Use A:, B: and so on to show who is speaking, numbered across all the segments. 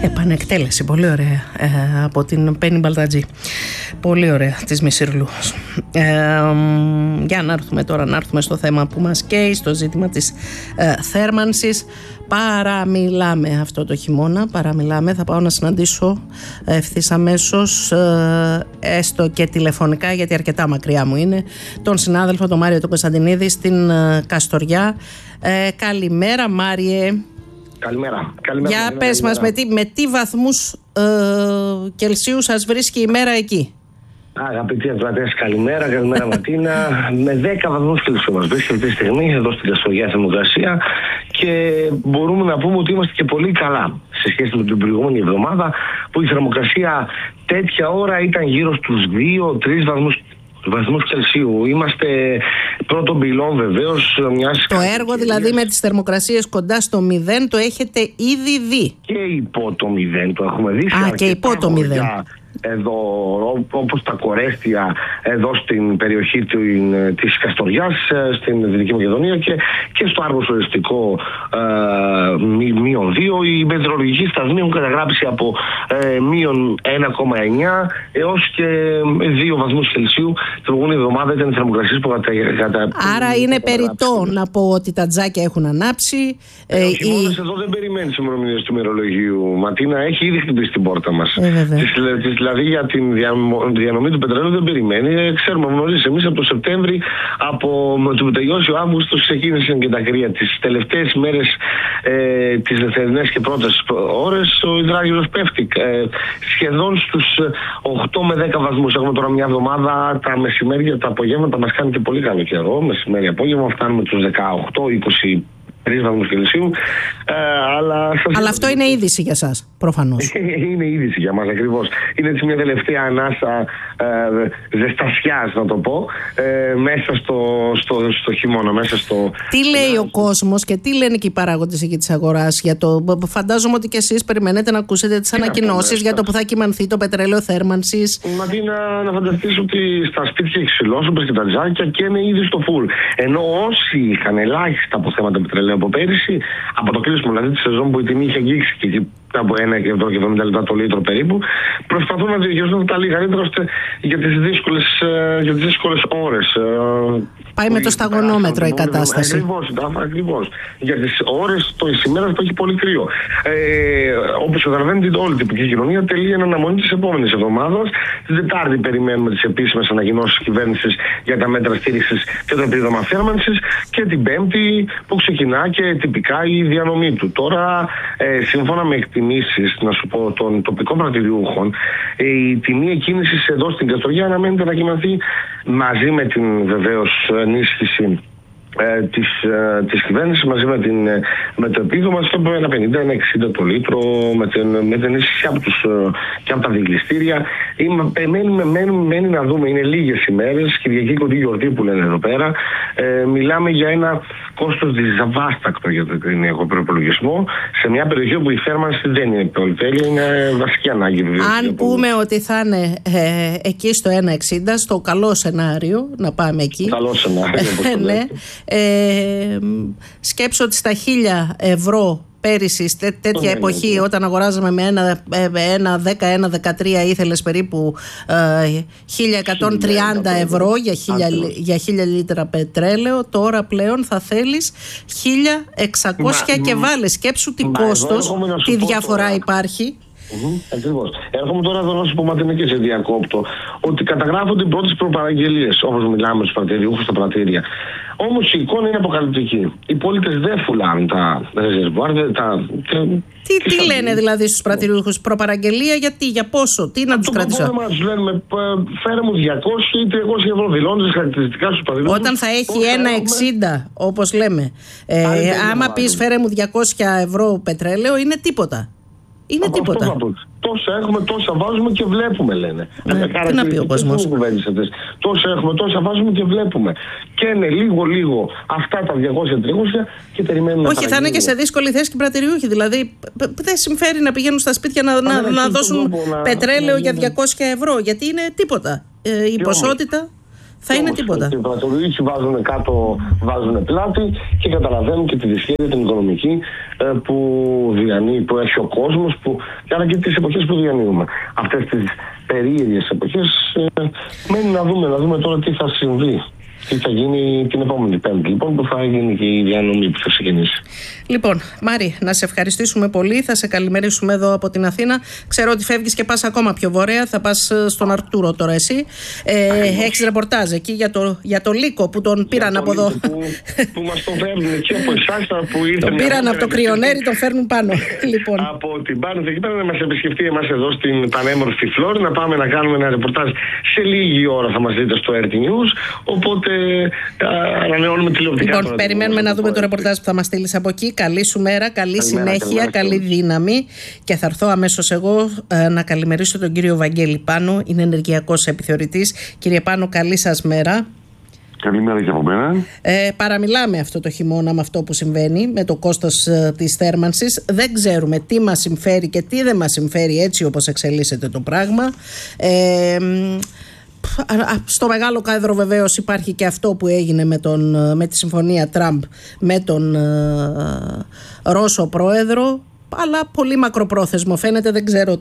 A: Επανεκτέλεση, πολύ ωραία, από την Πέννη Μπαλτατζή. Πολύ ωραία, της Μισιρλού. Για να έρθουμε στο θέμα που μας καίει, στο ζήτημα της θέρμανσης. Παραμιλάμε αυτό το χειμώνα, θα πάω να συναντήσω ευθύς αμέσως, έστω και τηλεφωνικά, γιατί αρκετά μακριά μου είναι, τον συνάδελφο τον Μάριο τον Κωνσταντινίδη στην Καστοριά. Καλημέρα, Μάριε.
B: Καλημέρα.
A: Για πες μας, με τι βαθμούς Κελσίου σας βρίσκει η μέρα εκεί?
B: Αγαπητοί ακροατές, καλημέρα Ματίνα. Με 10 βαθμούς Κελσίου μας βρίσκει αυτή τη στιγμή εδώ στην Καστοριά θερμοκρασία και μπορούμε να πούμε ότι είμαστε και πολύ καλά σε σχέση με την προηγούμενη εβδομάδα, που η θερμοκρασία τέτοια ώρα ήταν γύρω στους 2-3 βαθμούς Κελσίου. Είμαστε πρώτον πυλών βεβαίως μιας...
A: Το έργο δηλαδή με τις θερμοκρασίες κοντά στο 0 το έχετε ήδη δει?
B: Και υπό το 0 το έχουμε δει.
A: Και υπό το 0.
B: Εδώ, όπως τα Κορέστια, εδώ στην περιοχή της Καστοριάς, στην Δυτική Μακεδονία, και στο Άργος οριστικό -2. Οι μετεωρολογικοί σταθμοί έχουν καταγράψει από -1,9 έως και 2 βαθμούς Κελσίου. Την προηγούμενη εβδομάδα ήταν οι θερμοκρασίες που
A: Άρα είναι περιττό να πω ότι τα τζάκια έχουν ανάψει.
B: Εδώ δεν περιμένει τις ημερομηνίες του ημερολογίου, Ματίνα, έχει ήδη χτυπήσει την πόρτα μας. Δηλαδή για την διανομή του πετρελαίου δεν περιμένει. Ξέρουμε νωρίς εμείς από το Σεπτέμβρη, με το που τελειώσει ο Αύγουστος, ξεκίνησαν και τα κρύα. Τις τελευταίες μέρες, τις δευτερινές και πρώτες ώρες, ο υδράγυρος πέφτει σχεδόν στους 8 με 10 βαθμούς. Έχουμε τώρα μια εβδομάδα, τα μεσημέρια, τα απογεύματα μας κάνει και πολύ καλό καιρό. Μεσημέρι απόγευμα φτάνουμε τους 18-20 βαθμούς Κελσίου, αλλά
A: αυτό είναι είδηση για σας, προφανώς.
B: Είναι είδηση για μας, ακριβώς. Είναι έτσι μια τελευταία ανάσα ζεστασιάς, να το πω, μέσα στο χειμώνα, μέσα στο...
A: Τι λέει ο κόσμος και τι λένε και οι παράγοντες εκεί της αγοράς για το... Φαντάζομαι ότι και εσείς περιμένετε να ακούσετε τις ανακοινώσεις για το που θα κυμανθεί το πετρέλαιο θέρμανσης.
B: Μαντί να φανταστείς ότι στα σπίτια έχει ξυλώσουν και τα τζάκια και είναι ήδη στο φουλ. Ενώ όσοι είχαν ελάχιστα αποθέματα πετρελαίου από πέρυσι, από το κλείσιμο δηλαδή τη σεζόν που η τιμή είχε αγγίξει και εκεί από 1,70 το λίτρο περίπου, προσπαθούν να διαχειριστούν τα λίγα ώστε για τις δύσκολες ώρες.
A: Πάει με το σταγονόμετρο η κατάσταση.
B: Ακριβώς. Για τις ώρες της ημέρας που έχει πολύ κρύο. Όπως καταλαβαίνετε, όλη η τυπική κοινωνία τελεί εν αναμονή της επόμενης εβδομάδας. Την Τετάρτη περιμένουμε τις επίσημες ανακοινώσεις της κυβέρνησης για τα μέτρα στήριξης και το επίδομα θέρμανσης, και την Πέμπτη που ξεκινά και τυπικά η διανομή του. Τώρα, σύμφωνα με εκτιμήσεις, να σου πω, των τοπικών πρατηριούχων, η τιμή εκκίνησης εδώ στην Καστοριά αναμένεται να κυμανθεί μαζί με την βεβαίως ενίσχυση της κυβέρνησης, μαζί με το επίδομα στο 1,50-1,60 το λίτρο, με την ενίσχυση και από τα δικλειστήρια. Μένει να δούμε, είναι λίγες ημέρες, Κυριακή κοντή γιορτή που λένε εδώ πέρα. Μιλάμε για ένα κόστος δυσβάστακτο για τον οικογενειακό προπολογισμό, σε μια περιοχή όπου η θέρμανση δεν είναι πολυτέλεια, είναι βασική ανάγκη.
A: Αν πούμε ότι θα είναι εκεί στο 1,60, στο καλό σενάριο, να πάμε εκεί.
B: Καλό σενάριο,
A: ναι. Σκέψω ότι στα 1.000 ευρώ πέρυσι, τέτοια εποχή, όταν αγοράζαμε με ένα 10-13, ήθελες περίπου 1.130 ευρώ για 1.000 λίτρα πετρέλαιο. Τώρα πλέον θα θέλεις 1.600 και βάλε. Σκέψου τι κόστος, τι διαφορά υπάρχει.
B: Ακριβώς. Έρχομαι τώρα εδώ να σου πω, Ματίνα, και σε διακόπτω, ότι καταγράφονται οι πρώτες προπαραγγελίες, όπως μιλάμε στους πρατηριούχους στα πρατήρια. Όμως η εικόνα είναι αποκαλυπτική. Οι πολίτες δεν φουλάνε τα ρεζερβουάρ.
A: Τι λένε δηλαδή στους πρατηριούχους, προπαραγγελία, γιατί, για πόσο, τι να τους κρατήσω?
B: Το πρόβλημα τους λένε, φέρε μου 200 ή 300 ευρώ, δηλώνεις χαρακτηριστικά στους πρατηριούχους.
A: Όταν θα έχει 1,60 όπως λέμε, άμα πεις φέρε μου 200 ευρώ πετρέλαιο, είναι τίποτα. Είναι τίποτα.
B: Τόσα έχουμε, τόσα βάζουμε και βλέπουμε, λένε.
A: Τι να πει ο κόσμος?
B: Τόσα έχουμε, τόσα βάζουμε και βλέπουμε. Και είναι λίγο αυτά τα 200-300 και περιμένουμε.
A: Όχι, θα είναι και σε δύσκολη θέση και οι πρατηριούχοι. Δηλαδή, δεν συμφέρει να πηγαίνουν στα σπίτια να δώσουν πετρέλαιο για 200 ευρώ, γιατί είναι τίποτα. Η ποσότητα θα είναι τίποτα.
B: Οι πραγματοποιήσεις βάζουν κάτω, βάζουν πλάτη και καταλαβαίνουν και τη δυσχέρεια την οικονομική που έχει ο κόσμος, αλλά και τις εποχές που διανύουμε. Αυτές τις περίεργες εποχές μένει να δούμε τώρα τι θα συμβεί. Τι θα γίνει την επόμενη Πέμπτη, λοιπόν, που θα γίνει και η διανομή που θα ξεκινήσει.
A: Λοιπόν, Μάρη, να σε ευχαριστήσουμε πολύ. Θα σε καλημερίσουμε εδώ από την Αθήνα. Ξέρω ότι φεύγεις και πας ακόμα πιο βορρά. Θα πας στον Αρτούρο τώρα εσύ. Έχεις ρεπορτάζ εκεί για το Λύκο που τον πήραν από εδώ.
B: Που μας τον φέρνουν εκεί από εσάς.
A: Τον πήραν από το Κρυονέρι, τον φέρνουν πάνω. Λοιπόν.
B: Από την πάνω εκεί πέρα να μας επισκεφτεί εμάς εδώ στην πανέμορφη Φλόρη, να πάμε να κάνουμε ένα ρεπορτάζ. Σε λίγη ώρα θα μας δείτε στο RT News. Οπότε ανανεώνουμε τηλεοπτικά.
A: Λοιπόν, περιμένουμε να δούμε το ρεπορτάζ που θα μας στείλεις από εκεί. Καλή σου μέρα, καλή συνέχεια, καλή δύναμη. Και θα έρθω αμέσως εγώ να καλημερίσω τον κύριο Βαγγέλη Πάνο. Είναι ενεργειακός επιθεωρητής. Κύριε Πάνο, καλή σας μέρα.
C: Καλημέρα και από μένα.
A: Παραμιλάμε αυτό το χειμώνα με αυτό που συμβαίνει, με το κόστος της θέρμανσης. Δεν ξέρουμε τι μας συμφέρει και τι δεν μας συμφέρει έτσι όπως εξελίσσεται το πράγμα. Στο μεγάλο κάδρο βεβαίως υπάρχει και αυτό που έγινε με τη συμφωνία Τραμπ με τον Ρώσο πρόεδρο, αλλά πολύ μακροπρόθεσμο φαίνεται. Δεν ξέρω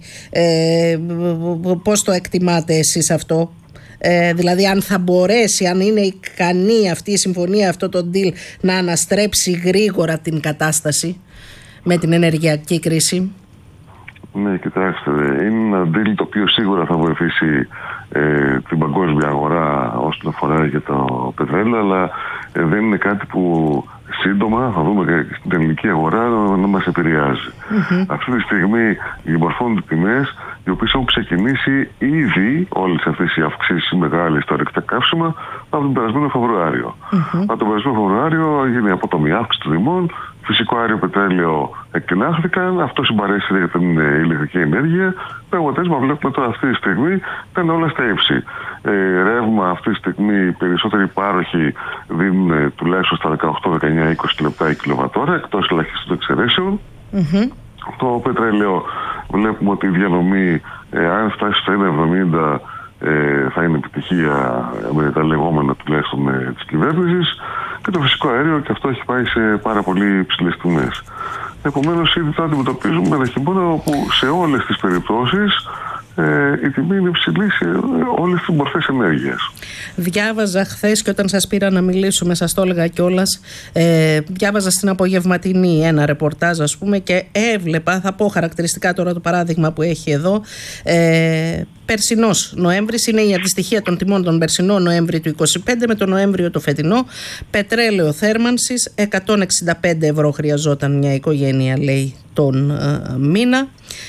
A: πώς το εκτιμάτε εσείς αυτό. Δηλαδή αν θα μπορέσει, αν είναι ικανή αυτή η συμφωνία, αυτό το deal να αναστρέψει γρήγορα την κατάσταση με την ενεργειακή κρίση.
C: Ναι, κοιτάξτε, είναι ένα deal το οποίο σίγουρα θα βοηθήσει την παγκόσμια αγορά όσον αφορά για το πετρέλαιο, αλλά δεν είναι κάτι που σύντομα θα δούμε και στην ελληνική αγορά να μας επηρεάζει. Αυτή τη στιγμή διαμορφώνονται τιμές οι οποίες έχουν ξεκινήσει ήδη όλες αυτές οι αυξήσεις μεγάλες στα ορυκτά καύσιμα από τον περασμένο Φεβρουάριο. Από τον περασμένο Φεβρουάριο έγινε απότομη αύξηση των τιμών. Φυσικό αέριο, πετρέλαιο εκτινάχθηκαν. Αυτό συμπαρέσυρε για την ηλεκτρική ενέργεια. Το αποτέλεσμα βλέπουμε τώρα αυτή τη στιγμή ήταν όλα στα ύψη. Ρεύμα αυτή τη στιγμή οι περισσότεροι πάροχοι δίνουν τουλάχιστον στα 18-19-20 λεπτά η κιλοβατόρα, εκτός ελαχίστων εξαιρέσεων. Το πετρέλαιο βλέπουμε ότι η διανομή, αν φτάσει στα 1,70, θα είναι επιτυχία με τα λεγόμενα τουλάχιστον της κυβέρνησης. Και το φυσικό αέριο, και αυτό έχει πάει σε πάρα πολύ υψηλές τιμές. Επομένως, ήδη θα αντιμετωπίζουμε ένα χειμώνα όπου σε όλες τις περιπτώσεις η τιμή είναι υψηλή σε όλες τις μορφές ενέργειας.
A: Διάβαζα χθες και όταν σας πήρα να μιλήσουμε, σας το έλεγα κιόλας, διάβαζα στην απογευματινή ένα ρεπορτάζ, ας πούμε, και έβλεπα, θα πω χαρακτηριστικά τώρα το παράδειγμα που έχει εδώ, περσινός Νοέμβρης, είναι η αντιστοιχεία των τιμών των περσινών Νοέμβρη του 25 με τον Νοέμβριο το φετινό. Πετρέλαιο θέρμανσης, 165 ευρώ χρειαζόταν μια οικογένεια, λέει, τον μήνα.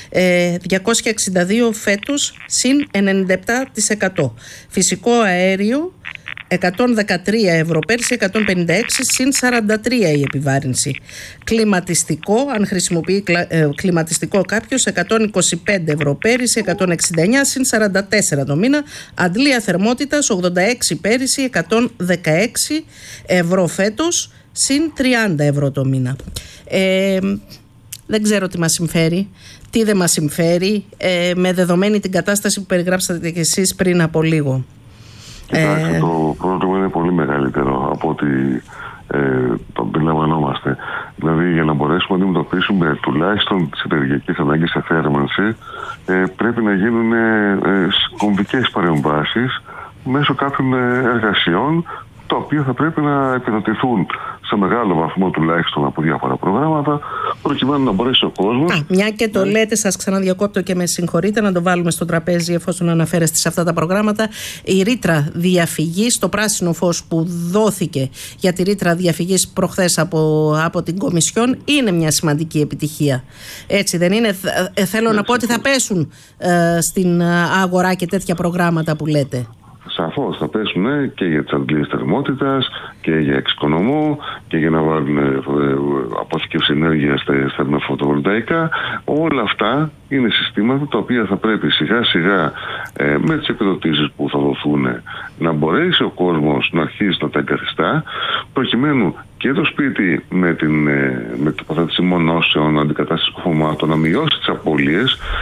A: 262 φέτος, συν 97%. Φυσικό αέριο, 113 ευρώ πέρσι, 156, συν 43 η επιβάρυνση. Κλιματιστικό, αν χρησιμοποιεί κλιματιστικό κάποιος, 125 ευρώ πέρσι, 169, συν 44 το μήνα. Αντλία θερμότητας, 86 πέρσι, 116 ευρώ φέτος, συν 30 ευρώ το μήνα. Δεν ξέρω τι μας συμφέρει, τι δεν μας συμφέρει, με δεδομένη την κατάσταση που περιγράψατε και εσείς πριν από λίγο.
C: Κοιτάξτε, το πρόβλημα είναι πολύ μεγαλύτερο από ό,τι το αντιλαμβανόμαστε. Δηλαδή, για να μπορέσουμε να αντιμετωπίσουμε τουλάχιστον τις ενεργειακές ανάγκες σε θέρμανση, πρέπει να γίνουν κομβικές παρεμβάσεις μέσω κάποιων εργασιών, τα οποία θα πρέπει να επιδοτηθούν σε μεγάλο βαθμό τουλάχιστον από διάφορα προγράμματα, προκειμένου να μπορέσει ο κόσμος.
A: Μια και το λέτε, σας ξαναδιακόπτω και με συγχωρείτε, να το βάλουμε στο τραπέζι εφόσον αναφέρεστε σε αυτά τα προγράμματα. Η ρήτρα διαφυγής, το πράσινο φως που δόθηκε για τη ρήτρα διαφυγής προχθές από την Κομισιόν, είναι μια σημαντική επιτυχία. Έτσι δεν είναι? Θέλω να πω ότι θα πέσουν στην αγορά και τέτοια προγράμματα που λέτε.
C: Σαφώς θα πέσουν και για τις αντλίες θερμότητας και για εξοικονομώ και για να βάλουν αποθηκεύση ενέργειας στα φωτοβολταϊκά. Όλα αυτά είναι συστήματα τα οποία θα πρέπει σιγά σιγά με τις επιδοτήσεις που θα δοθούν να μπορέσει ο κόσμος να αρχίσει να τα εγκαθιστά, προκειμένου και το σπίτι με τοποθέτηση μονώσεων, αντικατάσταση κοφωμάτων να μειώσει τις απώλειες,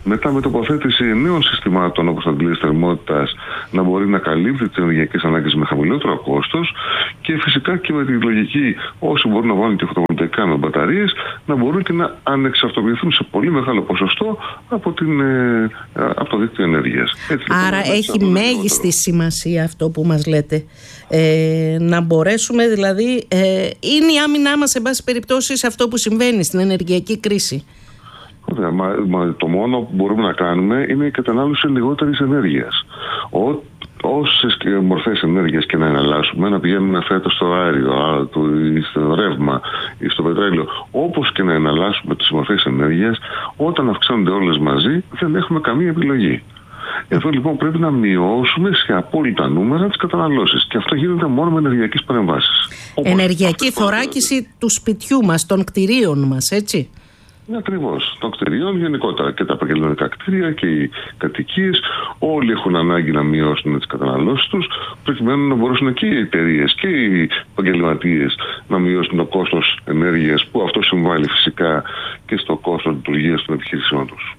C: μετά με τοποθέτηση νέων συστημάτων όπως αντλίες θερμότητας να μπορεί να καλύπτει τις ενεργειακές ανάγκες με χαμηλότερο κόστος, και φυσικά και με τη λογική όσοι μπορούν να βάλουν και φωτοβολταϊκά με μπαταρίες να μπορούν και να ανεξαρτοποιηθούν σε πολύ μεγάλο ποσοστό από το δίκτυο ενέργειας.
A: Άρα έχει μέγιστη σημασία αυτό που μας λέτε, να μπορέσουμε δηλαδή, είναι η άμυνά μας σε πάση περιπτώσει σε αυτό που συμβαίνει στην ενεργειακή κρίση.
C: Το μόνο που μπορούμε να κάνουμε είναι η κατανάλωση λιγότερης ενέργειας. Όσες μορφές ενέργειας και να εναλλάσσουμε, να πηγαίνουμε φέτος στο αέριο, στο ρεύμα ή στο πετρέλαιο, όπως και να εναλλάσσουμε τις μορφές ενέργειας, όταν αυξάνονται όλες μαζί δεν έχουμε καμία επιλογή. Εδώ λοιπόν πρέπει να μειώσουμε σε απόλυτα νούμερα τις καταναλώσεις, και αυτό γίνεται μόνο με ενεργειακές παρεμβάσεις.
A: Ενεργειακή θωράκιση του σπιτιού μας, των κτηρίων μας, έτσι.
C: Ακριβώς. Των κτηρίων γενικότερα, και τα επαγγελματικά κτίρια και οι κατοικίες, όλοι έχουν ανάγκη να μειώσουν τις καταναλώσεις τους, προκειμένου να μπορέσουν και οι εταιρείες και οι επαγγελματίες να μειώσουν το κόστος ενέργειας, που αυτό συμβάλλει φυσικά και στο κόστος λειτουργίας των επιχειρήσεων τους.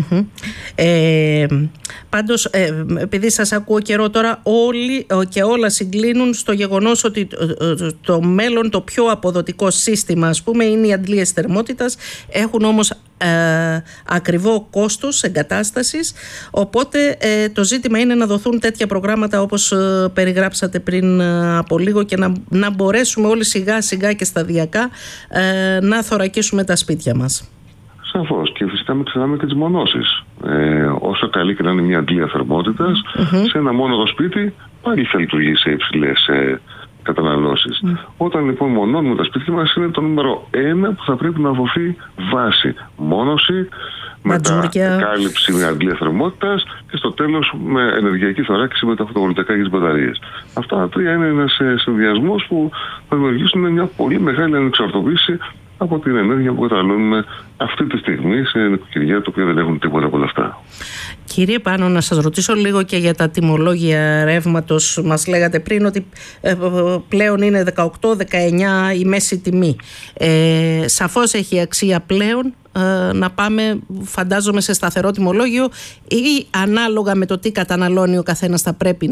A: Πάντως, επειδή σας ακούω καιρό τώρα, όλοι και όλα συγκλίνουν στο γεγονός ότι το μέλλον, το πιο αποδοτικό σύστημα, ας πούμε, είναι οι αντλίες θερμότητας. Έχουν όμως ακριβό κόστος εγκατάστασης, οπότε το ζήτημα είναι να δοθούν τέτοια προγράμματα όπως περιγράψατε πριν από λίγο, και να μπορέσουμε όλοι σιγά σιγά και σταδιακά να θωρακίσουμε τα σπίτια μας.
C: Σαφώς, και φυσικά μην ξεχνάμε και τις μονώσεις. Όσο καλή και να είναι μια αντλία θερμότητας, σε ένα μόνο το σπίτι πάλι θα λειτουργεί σε υψηλές καταναλώσεις. Όταν λοιπόν μονώνουμε τα σπίτια μας, είναι το νούμερο 1 που θα πρέπει να δοθεί βάση. Μόνωση, μετά κάλυψη με αντλία θερμότητας και στο τέλος με ενεργειακή θωράκιση με τα φωτοβολταϊκά και τις μπαταρίες. Αυτά τα τρία είναι ένας συνδυασμός που θα δημιουργήσουν μια πολύ μεγάλη ανεξαρτοποίηση από την ενέργεια που καταναλώνουμε αυτή τη στιγμή σε νοικοκυριά τα οποία δεν έχουν τίποτα από όλα αυτά.
A: Κύριε Πάνο, να σας ρωτήσω λίγο και για τα τιμολόγια ρεύματος. Μας λέγατε πριν ότι πλέον είναι 18-19 η μέση τιμή. Σαφώς έχει αξία πλέον να πάμε, φαντάζομαι, σε σταθερό τιμολόγιο, ή ανάλογα με το τι καταναλώνει ο καθένας θα πρέπει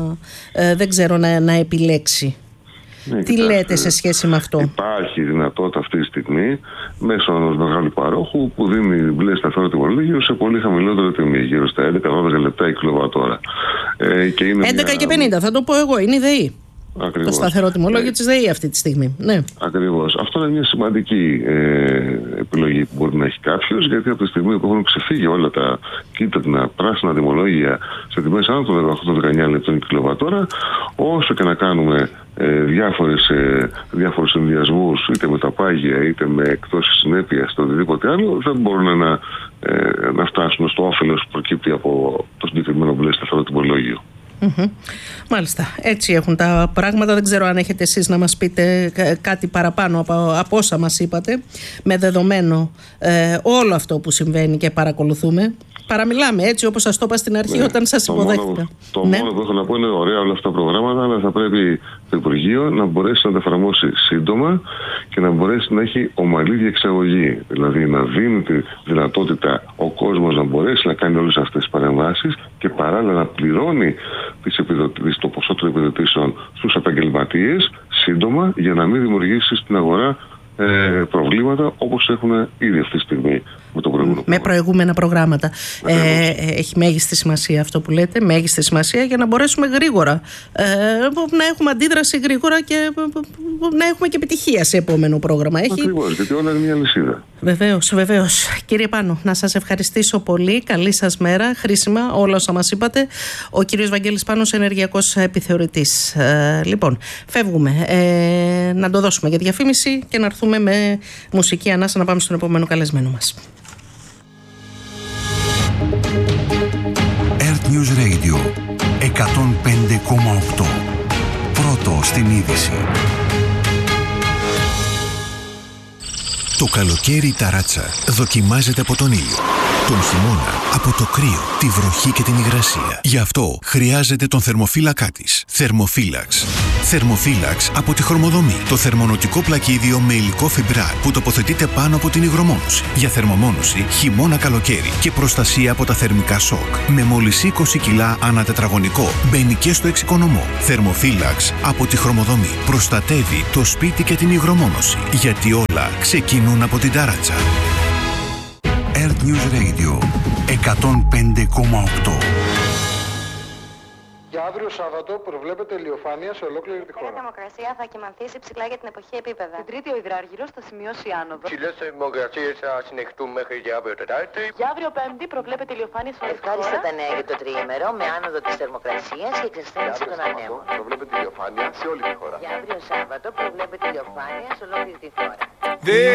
A: να επιλέξει. Τι λέτε σε σχέση με αυτό?
C: Υπάρχει δυνατότητα αυτή τη στιγμή μέσω ενός μεγάλου παρόχου που δίνει μπλε σταθερό τιμολόγιο σε πολύ χαμηλότερη τιμή, γύρω στα 11-12 λεπτά η κιλοβατόρα. 11
A: και 50, θα το πω εγώ, είναι η ΔΕΗ. Ακριβώς. Το σταθερό τιμολόγιο της ΔΕΗ αυτή τη στιγμή. Ναι. Ακριβώς.
C: Αυτό είναι μια σημαντική επιλογή που μπορεί να έχει κάποιος, γιατί από τη στιγμή που έχουν ξεφύγει όλα τα κίτρινα πράσινα τιμολόγια σε τιμές άνω των 18-19 λεπτών η κιλοβατόρα, όσο και να κάνουμε διάφορους συνδυασμούς, είτε με τα πάγια είτε με εκτόσεις συνέπειας είτε οτιδήποτε άλλο, δεν μπορούν να φτάσουν στο όφελος που προκύπτει από το συγκεκριμένο μπλε σταθερό τιμολόγιο.
A: Μάλιστα, έτσι έχουν τα πράγματα. Δεν ξέρω αν έχετε εσείς να μας πείτε κάτι παραπάνω από όσα μας είπατε, με δεδομένο όλο αυτό που συμβαίνει και παρακολουθούμε. Παραμιλάμε, έτσι όπως σας το είπα στην αρχή, όταν σας υποδέχτηκα.
C: Το μόνο που έχω να πω είναι ωραία όλα αυτά τα προγράμματα, αλλά θα πρέπει το Υπουργείο να μπορέσει να τα εφαρμόσει σύντομα και να μπορέσει να έχει ομαλή διεξαγωγή. Δηλαδή να δίνει τη δυνατότητα ο κόσμος να μπορέσει να κάνει όλες αυτές τις παρεμβάσεις και παράλληλα να πληρώνει το ποσό των επιδοτήσεων στους επαγγελματίες σύντομα, για να μην δημιουργήσει στην αγορά προβλήματα όπως έχουν ήδη αυτή τη στιγμή με
A: προηγούμενα προγράμματα. Έχει μέγιστη σημασία αυτό που λέτε, μέγιστη σημασία, για να μπορέσουμε γρήγορα να έχουμε αντίδραση γρήγορα και να έχουμε και επιτυχία σε επόμενο πρόγραμμα.
C: Ακριβώς, γιατί όλα είναι μια λυσίδα.
A: Βεβαίως. Κύριε Πάνο, να σας ευχαριστήσω πολύ. Καλή σας μέρα, χρήσιμα όλα όσα μας είπατε. Ο κύριος Βαγγέλης Πάνος, ενεργειακός επιθεωρητής. Λοιπόν, φεύγουμε. Να το δώσουμε για διαφήμιση και να έρθουμε με μουσική ανάσα να πάμε στον επόμενο καλεσμένο μας.
D: Earth News Radio 105,8. Πρώτο στην είδηση. Το καλοκαίρι η ταράτσα δοκιμάζεται από τον ήλιο. τον χειμώνα από το κρύο, τη βροχή και την υγρασία. Γι' αυτό χρειάζεται τον θερμοφύλακά της. Θερμοφύλαξ. Θερμοφύλαξ από τη Χρωμοδομή. Το θερμονοτικό πλακίδιο με υλικό φιμπράρ που τοποθετείται πάνω από την υγρομόνωση. Για θερμομόνωση χειμώνα-καλοκαίρι και προστασία από τα θερμικά σοκ. Με μόλις 20 κιλά ανά τετραγωνικό. Μπαίνει και στο εξοικονομό. Θερμοφύλαξ από τη Χρωμοδομή. Προστατεύει το σπίτι και την υγρομόνωση. Γιατί όλα ξεκινούν από την ταράτσα. Earth News Radio 105,8.
E: Για αύριο Σάββατο προβλέπεται ηλιοφάνεια σε ολόκληρη τη χώρα.
F: Η θερμοκρασία θα κυμανθήσει ψηλά για την εποχή επίπεδα. Την Τρίτη ο υδράργυρος θα σημειώσει άνοδο.
G: Ψηλές θερμοκρασίες θα συνεχιστούν μέχρι και αύριο Τετάρτη.
F: Για αύριο Πέμπτη προβλέπεται ηλιοφάνεια σε όλη τη χώρα.
H: Ευχάριστα τα νέα για το τριήμερο με άνοδο της θερμοκρασίας και εξασθένηση των ανέμων.
C: Προβλέπεται ηλιοφάνεια σε όλη τη χώρα.
H: Για αύριο Σάββατο προβλέπεται ηλιοφάνεια σε ολόκληρη τη χώρα.